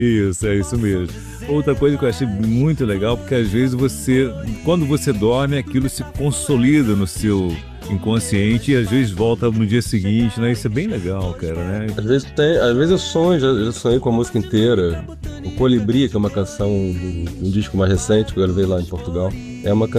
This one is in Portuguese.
Isso, é isso mesmo. Outra coisa que eu achei muito legal, porque às vezes quando você dorme, aquilo se consolida no seu inconsciente e às vezes volta no dia seguinte, né? Isso é bem legal, cara, né? Às vezes eu sonho, já sonhei com a música inteira. O Colibri, que é uma canção de um disco mais recente que eu gravei lá em Portugal, é uma